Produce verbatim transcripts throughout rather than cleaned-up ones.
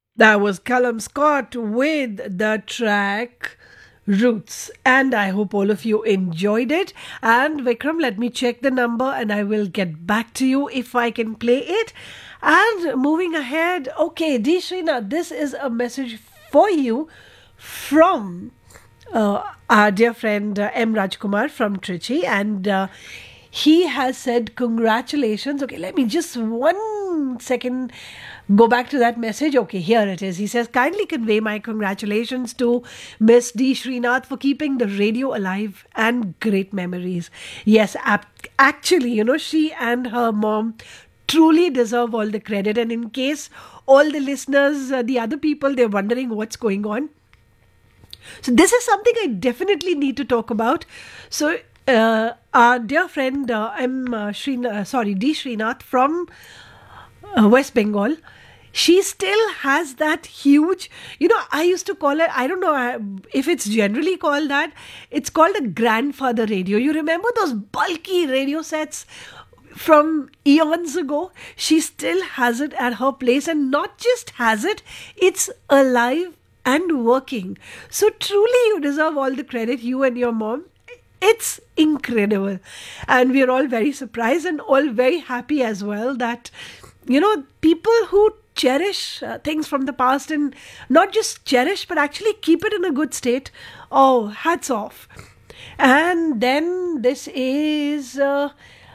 That was Callum Scott with the track Roots. And I hope all of you enjoyed it. And Vikram, let me check the number and I will get back to you if I can play it. And moving ahead, okay, D. Srinath, this is a message for you from uh, our dear friend uh, M. Rajkumar from Trichy. And uh, he has said, congratulations. Okay, let me just one second go back to that message. Okay, here it is. He says, kindly convey my congratulations to Miss D. Srinath for keeping the radio alive and great memories. Yes, ap- actually, you know, she and her mom truly deserve all the credit. And in case all the listeners, uh, the other people, they're wondering what's going on, so this is something I definitely need to talk about. So uh, our dear friend uh, M. Uh, Srinath, sorry, D. Srinath from uh, West Bengal, she still has that huge, you know, I used to call it, I don't know uh, if it's generally called that, it's called a grandfather radio. You remember those bulky radio sets from eons ago? She still has it at her place, and not just has it, it's alive and working. So truly, you deserve all the credit, you and your mom. It's incredible. And we're all very surprised and all very happy as well that, you know, people who cherish uh, things from the past, and not just cherish, but actually keep it in a good state. Oh, hats off. And then this is. Uh,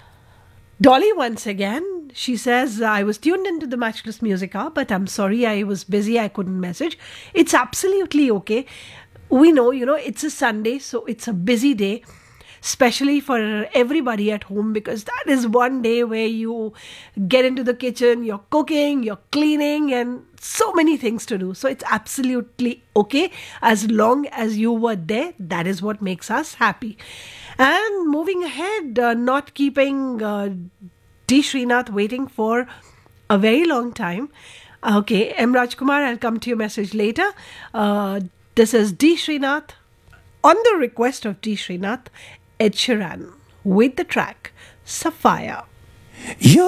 Dolly once again. She says, I was tuned into the Matchless Music Hour, but I'm sorry I was busy. I couldn't message. It's absolutely okay. We know, you know, it's a Sunday, so it's a busy day, especially for everybody at home, because that is one day where you get into the kitchen, you're cooking, you're cleaning, and so many things to do. So it's absolutely okay as long as you were there. That is what makes us happy. And moving ahead, uh, not keeping uh, D. Srinath waiting for a very long time. Okay, M. Rajkumar, I'll come to your message later. Uh, this is D. Srinath, on the request of D. Srinath, Ed Sheeran with the track Sapphire. You